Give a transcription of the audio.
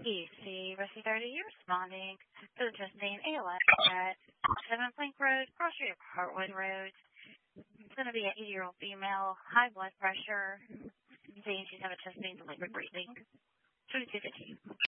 EC Rescue 30, you're responding to the chest pain ALS at 7 Plank Road, cross street of Hartwood Road. It's going to be an 80-year-old female, high blood pressure, saying she's having chest pains and labor breathing. 2215.